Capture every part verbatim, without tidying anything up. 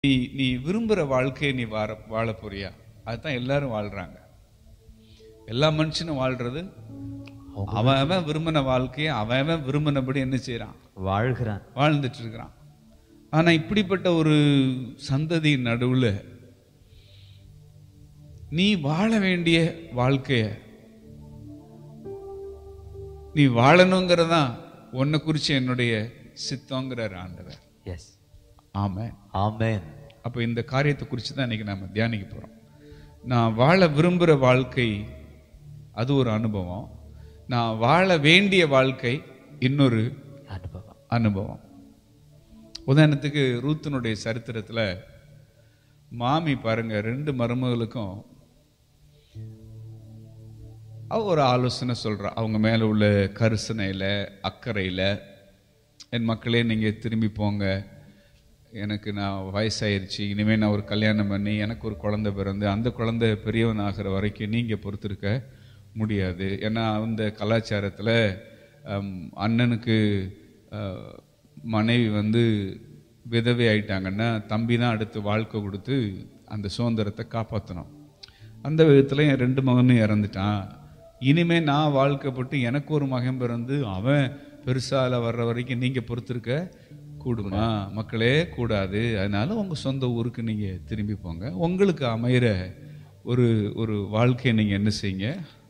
நீ நீ விரும்புகிற வாழ்க்கையை நீ வாழ வாழ போறியா? அதுதான் எல்லாரும் வாழ்றாங்க. எல்லா மனுஷனும் வாழ்றது அவன் அவன் விரும்பின வாழ்க்கையை அவன் அவன் விரும்பினபடி என்ன செய்யறான்? வாழ்கிறான், வாழ்ந்துட்டு இருக்கிறான். ஆனா இப்படிப்பட்ட ஒரு சந்ததி நடுவுல நீ வாழ வேண்டிய வாழ்க்கைய நீ வாழணுங்கிறதா உன்னை குறிச்சு என்னுடைய சித்தங்கிறார் ஆண்டவர். எஸ், ஆமென், ஆமென். அப்போ இந்த காரியத்தை குறித்து தான் இன்னைக்கு நம்ம தியானிக்க போறோம். நான் வாழ விரும்புகிற வாழ்க்கை அது ஒரு அனுபவம், நான் வாழ வேண்டிய வாழ்க்கை இன்னொரு அனுபவம். அனுபவம். உதாரணத்துக்கு ரூத்தினுடைய சரித்திரத்தில் மாமி பாருங்க, ரெண்டு மருமகளுக்கும் அவ ஒரு ஆலோசனை சொல்றா. அவங்க மேல உள்ள கரிசனையில அக்கறையில, என் மக்களே நீங்க திரும்பி போங்க, எனக்கு நான் வயசாயிருச்சு, இனிமேல் நான் ஒரு கல்யாணம் பண்ணி எனக்கு ஒரு குழந்தை பிறந்து அந்த குழந்தை பெரியவன் ஆகிற வரைக்கும் நீங்கள் பொறுத்திருக்க முடியாது. ஏன்னா அந்த கலாச்சாரத்தில் அண்ணனுக்கு மனைவி வந்து விதவை ஆயிட்டாங்கன்னா தம்பி தான் அடுத்து வாழ்க்கை கொடுத்து அந்த சுதந்திரத்தை காப்பாற்றணும். அந்த விதத்தில் என் ரெண்டு மகனும் இறந்துட்டான், இனிமே நான் வாழ்க்கைப்பட்டு எனக்கு ஒரு மகன் பிறந்து அவன் பெருசால வர்ற வரைக்கும் நீங்கள் பொறுத்திருக்க கூடுமா? மக்களே, கூடாது. அதனால உங்க சொந்த ஊருக்கு நீங்க திரும்பி போங்க, உங்களுக்கு அமைகிற ஒரு ஒரு வாழ்க்கையை நீங்க என்ன செய்யுங்க,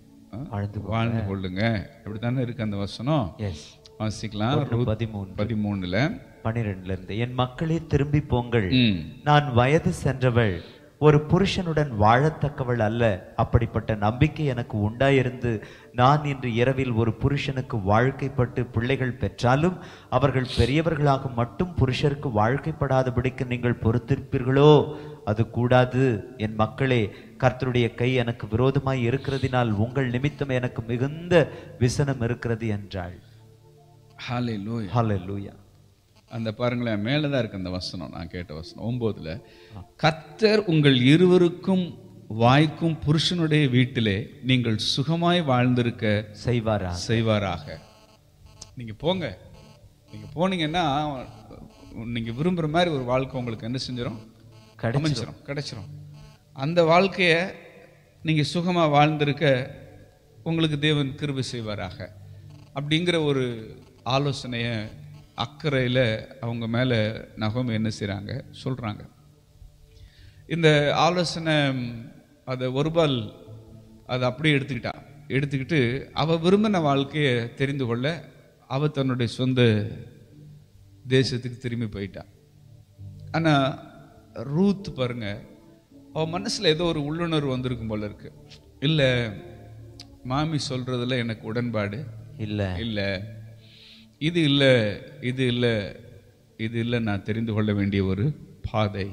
வாழ்ந்து கொள்ளுங்க. அப்படித்தானே இருக்கு அந்த வசனம். வாசிக்கலாம். பதிமூணுல பனிரெண்டுல இருந்து, என் மக்களே திரும்பி போங்கள், நான் வயது சென்றவள், ஒரு புருஷனுடன் வாழத்தக்கவள் அல்ல. அப்படிப்பட்ட நம்பிக்கை எனக்கு உண்டாயிருந்து நான் இன்று இரவில் ஒரு புருஷனுக்கு வாழ்க்கைப்பட்டு பிள்ளைகள் பெற்றாலும் அவர்கள் பெரியவர்களாக மட்டும் புருஷருக்கு வாழ்க்கைப்படாதபடிக்கு நீங்கள் பொறுத்திருப்பீர்களோ? அது கூடாது. என் மக்களே, கர்த்தருடைய கை எனக்கு விரோதமாய் இருக்கிறதினால் உங்கள் நிமித்தம் எனக்கு மிகுந்த விசனம் இருக்கிறது என்றாள். ஹல்லேலூயா, ஹல்லேலூயா. அந்த பாருங்களேன், மேலதான் இருக்கு அந்த வசனம், நான் கேட்ட வசனம் ஒன்பதுல, கர்த்தர் உங்கள் இருவருக்கும் வாய்க்கும் புருஷனுடைய வீட்டிலே நீங்கள் சுகமாய் வாழ்ந்திருக்க செய்வாரா செய்வாராக. நீங்க போங்க, நீங்க போனீங்கன்னா நீங்க விரும்புற மாதிரி ஒரு வாழ்க்கை உங்களுக்கு என்ன செஞ்சிடும்? அமைஞ்சிடும், கிடைச்சிடும். அந்த வாழ்க்கைய நீங்க சுகமா வாழ்ந்திருக்க உங்களுக்கு தேவன் கிருபை செய்வாராக. அப்படிங்கிற ஒரு ஆலோசனைய அக்கறையில அவங்க மேல நகோமி என்ன செய்றாங்க, சொல்றாங்க. இந்த ஆலோசனை அதை ஒருபால் அதை அப்படியே எடுத்துக்கிட்டா. எடுத்துக்கிட்டு அவ விரும்பின வாழ்க்கையை தெரிந்து கொள்ள அவ தன்னுடைய சொந்த தேசத்துக்கு திரும்பி போயிட்டா. ஆனா ரூத் பாருங்க, அவ மனசுல ஏதோ ஒரு உள்ளுணர்வு வந்திருக்கும் போல இருக்கு. இல்ல, மாமி சொல்றதுல எனக்கு உடன்பாடு இல்ல இல்ல இது இல்ல இது இல்ல இது இல்ல நான் தெரிந்து கொள்ள வேண்டிய ஒரு பாதை,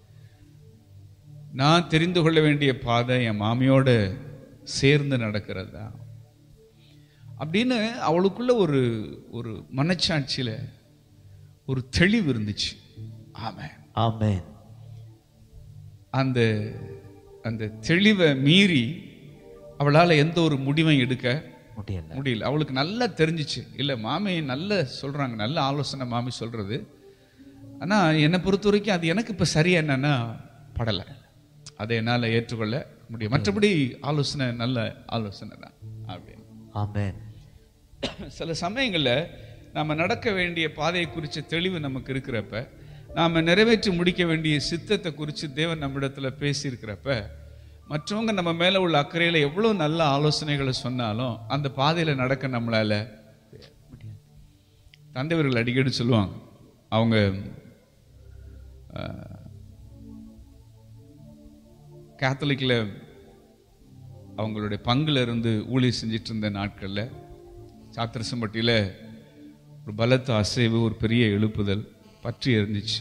நான் தெரிந்து கொள்ள வேண்டிய பாதை என் மாமியோட சேர்ந்து நடக்கிறது தான் அப்படின்னு அவளுக்குள்ள ஒரு ஒரு மனச்சாட்சியில ஒரு தெளிவு இருந்துச்சு. ஆமென், ஆமென். அந்த அந்த தெளிவை மீறி அவளால எந்த ஒரு முடிவையும் எடுக்க முடியல முடியல. அவளுக்கு நல்லா தெரிஞ்சிச்சு, இல்ல மாமி நல்ல சொல்றாங்க, நல்ல ஆலோசனை மாமி சொல்றது, ஆனா என்னை பொறுத்த வரைக்கும் அது எனக்கு இப்ப சரியா என்னன்னா படலை, அதை என்னால ஏற்றுக்கொள்ள முடியும். மற்றபடி ஆலோசனை நல்ல ஆலோசனை தான் அப்படின்னு. ஆமென். சில சமயங்கள்ல நாம நடக்க வேண்டிய பாதையை குறித்த தெளிவு நமக்கு இருக்கிறப்ப, நாம நிறைவேற்றி முடிக்க வேண்டிய சித்தத்தை குறித்து தேவன் நம்மிடத்துல பேசி இருக்கிறப்ப, மற்றவங்க நம்ம மேல உள்ள அக்கறையில எவ்வளவு நல்ல ஆலோசனைகளை சொன்னாலும் அந்த பாதையில நடக்க நம்மளால தந்தைவர்கள் அடிக்கடி சொல்லுவாங்க, அவங்க கேத்தலிக்ல அவங்களுடைய பங்குல இருந்து ஊழியர் செஞ்சிட்டு இருந்த நாட்கள்ல சாத்திரசம்பட்டியில ஒரு பலத்த அசைவு, ஒரு பெரிய எழுப்புதல் பற்றி இருந்துச்சு.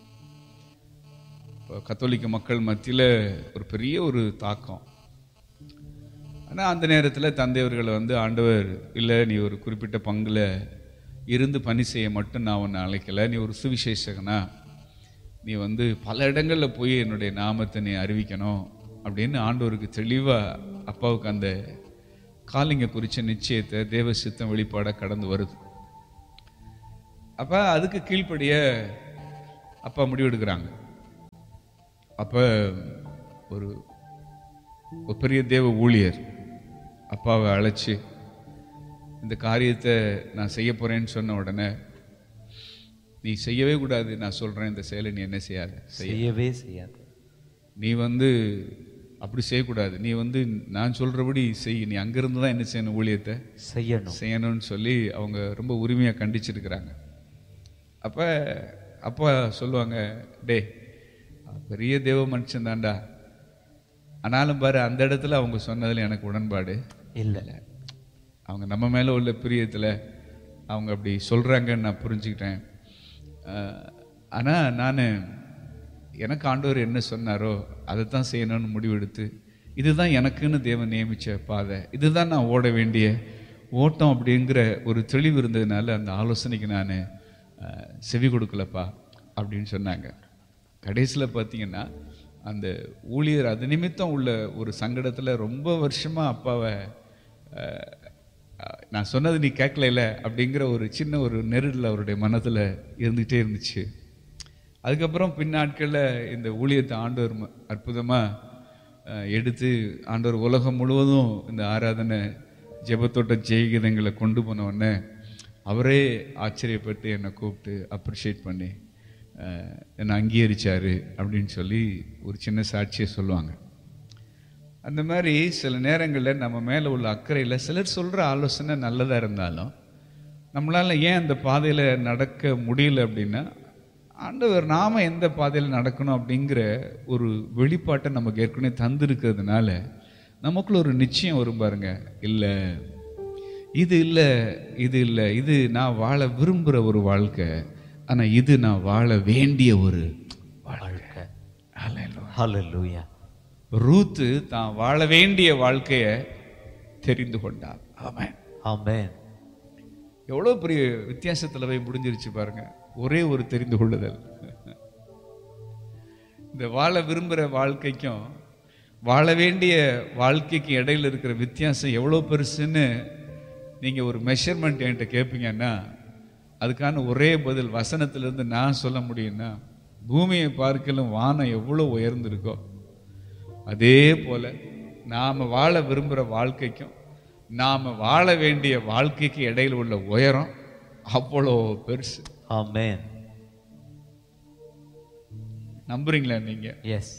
கத்தோலிக்க மக்கள் மத்தியில் ஒரு பெரிய ஒரு தாக்கம். ஆனால் அந்த நேரத்தில் தந்தையவர்களை வந்து ஆண்டவர், இல்லை நீ ஒரு குறிப்பிட்ட பங்கில் இருந்து பணி செய்ய மட்டும் நான் உன்னை அழைக்கலை, நீ ஒரு சுவிசேஷகனா, நீ வந்து பல இடங்களில் போய் என்னுடைய நாமத்தை நீ அறிவிக்கணும் அப்படின்னு ஆண்டவருக்கு தெளிவாக அப்பாவுக்கு அந்த காலிங்க குறித்த நிச்சயத்தை தேவ சித்தம் வெளிப்பாட கடந்து வருது. அப்போ அதுக்கு கீழ்ப்படிய அப்பா முடிவெடுக்கிறாங்க. அப்போ ஒரு ஒரு பெரிய தேவ ஊழியர் அப்பாவை அழைச்சி இந்த காரியத்தை நான் செய்ய போகிறேன்னு சொன்ன உடனே, நீ செய்யவே கூடாது, நான் சொல்கிறேன் இந்த செயலை நீ என்ன செய்யாத, செய்யவே செய்யாது, நீ வந்து அப்படி செய்யக்கூடாது, நீ வந்து நான் சொல்கிறபடி செய், நீ அங்கேருந்து தான் என்ன செய்யணும், ஊழியத்தை செய்யணும் செய்யணும்னு சொல்லி அவங்க ரொம்ப உரிமையாக கண்டிச்சிருக்கிறாங்க. அப்போ அப்பா சொல்லுவாங்க, டே பெரிய தேவ மனுஷன் தான்டா, ஆனாலும் பாரு அந்த இடத்துல அவங்க சொன்னதில் எனக்கு உடன்பாடு இல்லை. அவங்க நம்ம மேலே உள்ள பிரியத்தில் அவங்க அப்படி சொல்கிறாங்கன்னு நான் புரிஞ்சுக்கிட்டேன். ஆனால் நான் எனக்கு ஆண்டவர் என்ன சொன்னாரோ அதை தான் செய்யணும்னு முடிவெடுத்து, இதுதான் எனக்குன்னு தேவன் நியமித்த பாதை, இதுதான் நான் ஓட வேண்டிய ஓட்டம் அப்படிங்கிற ஒரு தெளிவு இருந்ததுனால அந்த ஆலோசனைக்கு நான் செவி கொடுக்கலப்பா அப்படின்னு சொன்னாங்க. கடைசியில் பார்த்தீங்கன்னா அந்த ஊழியர் அது நிமித்தம் உள்ள ஒரு சங்கடத்தில் ரொம்ப வருஷமாக அப்பாவை நான் சொன்னது நீ கேட்கல அப்படிங்கிற ஒரு சின்ன ஒரு நெருடல் அவருடைய மனதில் இருந்துகிட்டே இருந்துச்சு. அதுக்கப்புறம் பின்னாட்களில் இந்த ஊழியத்தை ஆண்டவர் அற்புதமாக எடுத்து ஆண்டவர் உலகம் முழுவதும் இந்த ஆராதனை ஜெபத்தோட்ட ஜெயகீதங்களை கொண்டு போனவுடனே அவரே ஆச்சரியப்பட்டு என்னை கூப்பிட்டு அப்ரிஷியேட் பண்ணி என்னை அங்கீகரிச்சார் அப்படின்னு சொல்லி ஒரு சின்ன சாட்சியை சொல்லுவாங்க. அந்த மாதிரி சில நேரங்களில் நம்ம மேலே உள்ள அக்கறையில் சிலர் சொல்கிற ஆலோசனை நல்லதாக இருந்தாலும் நம்மளால் ஏன் அந்த பாதையில் நடக்க முடியல அப்படின்னா, ஆண்டவர் நாம் எந்த பாதையில் நடக்கணும் அப்படிங்கிற ஒரு வெளிப்பாட்டை நமக்கு ஏற்கனவே தந்திருக்கிறதுனால நமக்குள்ள ஒரு நிச்சயம் வரும் பாருங்க, இல்லை இது இல்லை இது இல்லை இது நான் வாழ விரும்புகிற ஒரு வாழ்க்கை, ஆனால் இது நான் வாழ வேண்டிய ஒரு வாழ்க்கை. ஹல்லேலூயா. ரூத்து தான் வாழ வேண்டிய வாழ்க்கையை தெரிந்து கொண்டார். ஆமென் ஆமென். எவ்வளோ பெரிய வித்தியாசத்தில் போய் முடிஞ்சிருச்சு பாருங்க, ஒரே ஒரு தெரிந்து கொள்ளுதல். இந்த வாழ விரும்புகிற வாழ்க்கைக்கும் வாழ வேண்டிய வாழ்க்கைக்கு இடையில இருக்கிற வித்தியாசம் எவ்வளோ பெருசுன்னு நீங்கள் ஒரு மெஷர்மெண்ட் என்கிட்ட கேட்பீங்கன்னா அதுக்கான ஒரே பதில் வசனத்திலிருந்து நான் சொல்ல முடியும்னா, பூமியை பார்க்கலும் வானம் எவ்வளோ உயர்ந்திருக்கோ அதே போல நாம் வாழ விரும்புகிற வாழ்க்கைக்கும் நாம் வாழ வேண்டிய வாழ்க்கைக்கு இடையில் உள்ள உயரம் அவ்வளோ பெருசு. ஆமென். நம்புறீங்களா நீங்க? எஸ்.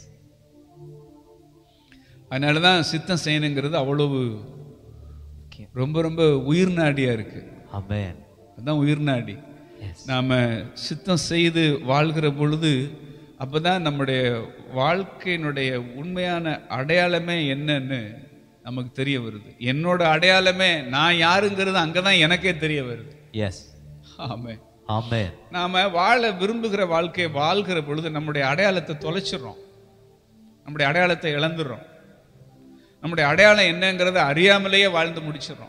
அதனாலதான் சித்தம் செய்யணுங்கிறது அவ்வளவு ரொம்ப ரொம்ப உயிர் நாடியா இருக்கு. ஆமென். அதான் உயிர் நாடி. நாம சித்தம் செய்து வாழ்கிற பொழுது அப்பதான் நம்முடைய வாழ்க்கையினுடைய உண்மையான அடையாளமே என்னன்னு நமக்கு தெரிய வருது. என்னோட அடையாளமே நான் யாருங்கிறது அங்கதான் எனக்கே தெரிய வருது. எஸ். ஆமென். ஆமென். நாம வாழ விரும்புகிற வாழ்க்கையை வாழ்கிற பொழுது நம்முடைய அடையாளத்தை தொலைச்சிடுறோம், நம்முடைய அடையாளத்தை இழந்துடுறோம், நம்முடைய அடையாளம் என்னங்கிறத அறியாமலேயே வாழ்ந்து முடிச்சிடறோம்.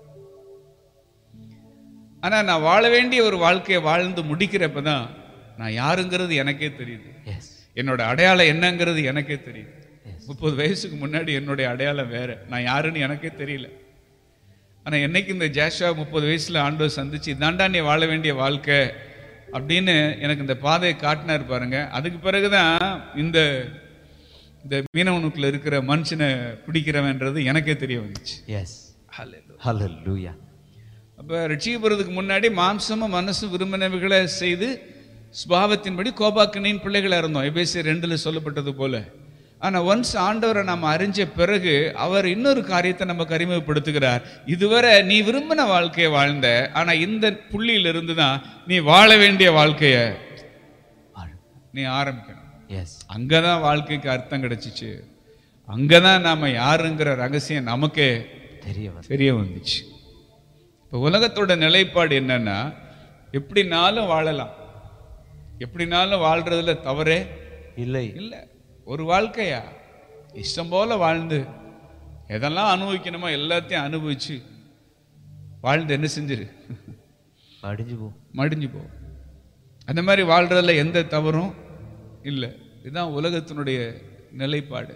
ஆனா நான் வாழ வேண்டிய ஒரு வாழ்க்கையை வாழ்ந்து முடிக்கிறப்பதான் நான் யாருங்கிறது எனக்கே தெரியுது, என்னோட அடையாளம் என்னங்கிறது எனக்கே தெரியுது. முப்பது வயசுக்கு முன்னாடி என்னுடைய அடையாளம் வேற, நான் யாருன்னு எனக்கே தெரியல. ஆனா என்னைக்கு இந்த ஜாஷுவா முப்பது வயசுல ஆண்டவர் சந்திச்சு இதாண்டா நீ வாழ வேண்டிய வாழ்க்கை அப்படின்னு எனக்கு இந்த பாதையை காட்டினார் பாருங்க, அதுக்கு பிறகுதான் இந்த இந்த மீனவனுக்குள்ள இருக்கிற மனுஷனை பிடிக்கிறவன்றது எனக்கே தெரிய வந்துச்சு. எஸ். ஹல்லேலூயா. அப்ப ரட்சிக்கப்படுறதுக்கு முன்னாடி மாம்சமும் மனசும் விரும்பினவைகளை செய்து சுபாவத்தின்படி கோபாக்கினின் பிள்ளைகளா இருந்தோம், எபேசியர் ரெண்டுல சொல்லப்பட்டது போல. ஆனா ஒன்ஸ் ஆண்டவரை நம்ம அறிஞ்ச பிறகு அவர் இன்னொரு காரியத்தை நமக்கு அறிமுகப்படுத்துகிறார். இதுவரை நீ விரும்பின வாழ்க்கையை வாழ்ந்த, ஆனா இந்த புள்ளியில இருந்துதான் நீ வாழ வேண்டிய வாழ்க்கைய நீ ஆரம்பிக்கணும். அங்கதான் வாழ்க்கைக்கு அர்த்தம் கிடைச்சிச்சு, அங்கதான் நாம யாருங்கிற ரகசியம் நமக்கே தெரிய தெரிய வந்துச்சு. இப்ப உலகத்தோட நிலைப்பாடு என்னன்னா, எப்படினாலும் வாழலாம், எப்படினாலும் வாழ்றதுல தவறே இல்லை இல்லை. ஒரு வாழ்க்கையா இஷ்டம் போல வாழ்ந்து எதெல்லாம் அனுபவிக்கணுமோ எல்லாத்தையும் அனுபவிச்சு வாழ்ந்து என்ன செஞ்சிரு, மடிஞ்சு போ மடிஞ்சு போ. அந்த மாதிரி வாழ்றதுல எந்த தவறும் இல்லை. இதுதான் உலகத்தினுடைய நிலைப்பாடு.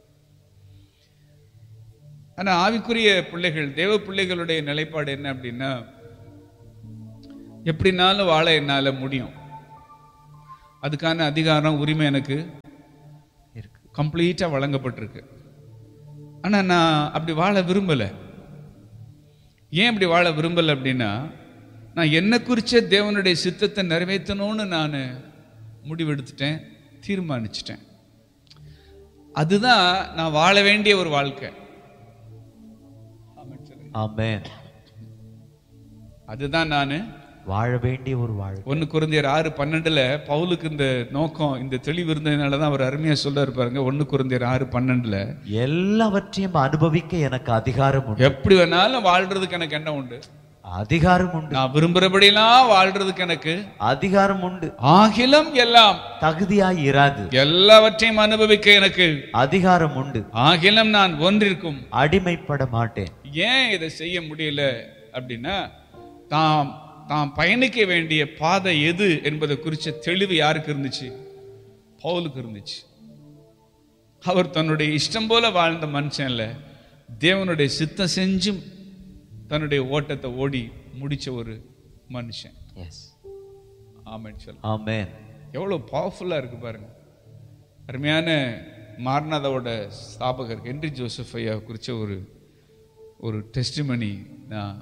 ஆனா ஆவிக்குரிய பிள்ளைகள், தேவ பிள்ளைகளுடைய நிலைப்பாடு என்ன அப்படின்னா, எப்படினாலும் வாழ என்னால முடியும், அதுக்கான அதிகாரம் உரிமை எனக்கு கம்ப்ளீட்டா வழங்கப்பட்டிருக்கு. ஆனா நான் அப்படி வாழ விரும்பல. ஏன் அப்படி வாழ விரும்பல அப்படின்னா, நான் என்ன குறிச்ச தேவனுடைய சித்தத்தை நிறைவேற்றணும்னு நான் முடிவெடுத்துட்டேன், தீர்மானிச்சிட்டேன். அதுதான் நான் வாழ வேண்டிய ஒரு வாழ்க்கை. ஆமென். அதுதான் நான் வாழ வேண்டிய ஒரு வாழ்க்கை. ஒன்னு கொரிந்தியர் ஆறு பன்னெண்டுல பவுலுக்கு இந்த நோக்கம், இந்த தெளிவு இருந்ததுனாலதான் அவர் அருமையா சொல்றாரு பாருங்க. ஒன்னு கொரிந்தியர் ஆறு பன்னெண்டுல எல்லாவற்றையும் அனுபவிக்க எனக்கு அதிகாரம் உண்டு. எப்படி வேணாலும் வாழ்றதுக்கு எனக்கு என்ன உண்டு? அதிகாரம் உண்டு. நான் விரும்புறபடியெல்லாம் வாழ்றதுக்கு எனக்கு அதிகாரம் உண்டு. ஆகிலும் எல்லாம் தகுதியாய் இராது. எல்லாவற்றையும் அனுபவிக்க எனக்கு அதிகாரம் உண்டு. ஆகிலும் நான் ஒன்றிற்கும் அடிமைப்பட மாட்டேன். ஏன் இதை செய்ய முடியல அப்படின்னா, தாம் தாம் பயணிக்க வேண்டிய பாதை எது என்பதை குறித்த தெளிவு யாருக்கு இருந்துச்சு? பவுலுக்கு இருந்துச்சு. அவர் தன்னுடைய இஷ்டம் போல வாழ்ந்த மனுஷன் இல்ல, தேவனுடைய சித்தம் செஞ்சும் தன்னுடைய ஓட்டத்தை ஓடி முடிச்ச ஒரு மனுஷன். ஆமென் சொல்லுங்க. ஆமென். எவ்வளவு பவர்ஃபுல்லா இருக்கு பாருங்க. அருமையான மார்நாதாவோட ஸ்தாபகர் ஹென்றி ஜோசப் ஐயா குறிச்ச ஒரு ஒரு டெஸ்டிமனி நான்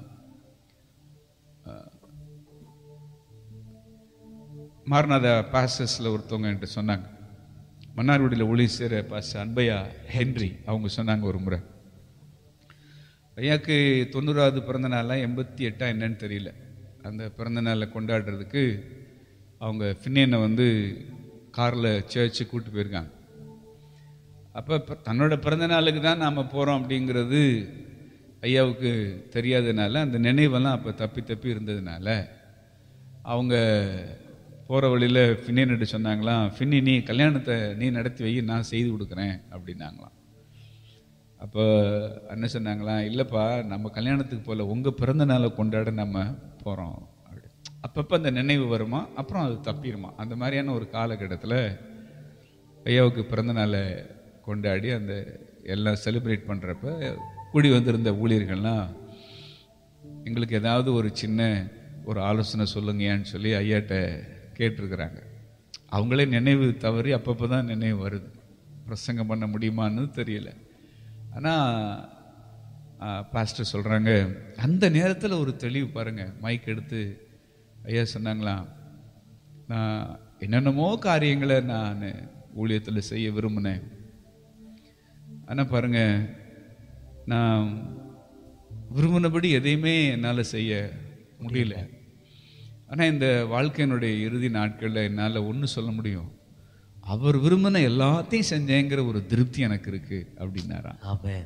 மார்நாதா பாஸ்டர்ஸ்ல ஒருத்தவங்க என்கிட்ட சொன்னாங்க. மன்னார்குடியில் ஒளி சேர பாஸ்டர் அன்பையா ஹென்றி அவங்க சொன்னாங்க ஒரு முறை, ஐயாக்கு தொண்ணூறாவது பிறந்த நாள்லாம் எண்பத்தி எட்டா என்னன்னு தெரியல, அந்த பிறந்த நாளை கொண்டாடுறதுக்கு அவங்க ஃபின்னேனை வந்து காரில் சர்ச்சு கூப்பிட்டு போயிருக்காங்க. அப்போ தன்னோட பிறந்த நாளுக்கு தான் நாம் போகிறோம் அப்படிங்கிறது ஐயாவுக்கு தெரியாததுனால, அந்த நினைவெல்லாம் அப்போ தப்பி தப்பி இருந்ததுனால அவங்க போகிற வழியில் ஃபின்னேன்ட்டு சொன்னாங்களாம், ஃபின்னி நீ கல்யாணத்தை நீ நடத்தி வை, நான் செய்து கொடுக்குறேன் அப்படின்னாங்களாம். அப்போ என்ன சொன்னாங்களாம், இல்லைப்பா நம்ம கல்யாணத்துக்கு போல உங்கள் பிறந்த நாளை கொண்டாட நம்ம போகிறோம் அப்படி. அப்பப்போ அந்த நினைவு வருமா, அப்புறம் அது தப்பிடுமா. அந்த மாதிரியான ஒரு காலகட்டத்தில் ஐயாவுக்கு பிறந்த நாளை கொண்டாடி அந்த எல்லாம் செலிப்ரேட் பண்ணுறப்ப கூடி வந்திருந்த ஊழியர்கள்லாம் எங்களுக்கு ஏதாவது ஒரு சின்ன ஒரு ஆலோசனை சொல்லுங்கன்னு சொல்லி ஐயாட்ட கேட்டிருக்கிறாங்க. அவங்களே நினைவு தவறி அப்பப்போ தான் நினைவு வருது, பிரசங்கம் பண்ண முடியுமான்னு தெரியல. ஆனால் பாஸ்டர் சொல்கிறாங்க, அந்த நேரத்தில் ஒரு தெளிவு பாருங்க. மைக் எடுத்து ஐயா சொன்னாங்களாம், நான் என்னென்னமோ காரியங்களை நான் ஊழியத்தில் செய்ய விரும்பினேன், ஆனால் பாருங்க நான் விரும்பினபடி எதையுமே என்னால் செய்ய முடியல. ஆனால் இந்த வாழ்க்கையினுடைய இறுதி நாட்களில் என்னால் ஒன்று சொல்ல முடியும், அவர் விரும்பின எல்லாத்தையும் செஞ்சேங்கிற ஒரு திருப்தி எனக்கு இருக்கு அப்படின்னாராம்.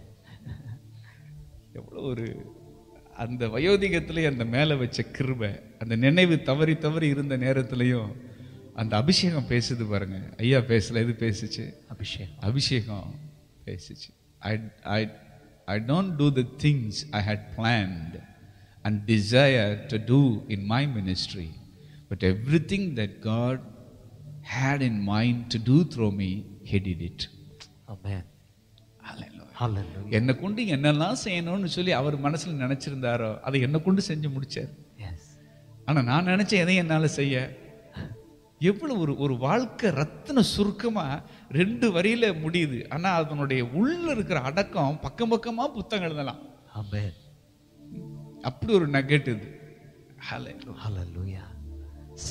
எவ்வளோ ஒரு அந்த வயோதிகத்திலே அந்த மேலே வச்ச கிருபை, அந்த நினைவு தவறி தவறி இருந்த நேரத்திலையும் அந்த அபிஷேகம் பேசுது பாருங்க. ஐயா பேசல, எது பேசுச்சு? அபிஷேகம். அபிஷேகம் பேசுச்சு. I I I don't do the things I had planned and desire to do in my ministry, but everything that God had in mind to do through me, He did it. Amen. Hallelujah. Hallelujah. என்னை கொண்டு என்னெல்லாம் செய்யணும்னு சொல்லி அவர் மனசுல நினைச்சிருந்தாரோ அதை என்னை கொண்டு செஞ்சு முடிச்சார். ஆனா நான் நினைச்ச எதையும் என்னால செய்ய, எவ்வளவு ஒரு ஒரு வாழ்க்கை ரத்தின சுருக்கமா ரெண்டு வரியில முடியுது. ஆனா அதனுடைய உள்ள இருக்கிற அடக்கம் பக்கம் பக்கமா புத்தகம் எழுதலாம். அப்படி ஒரு நகட் இது. ஹல்லேலூயா.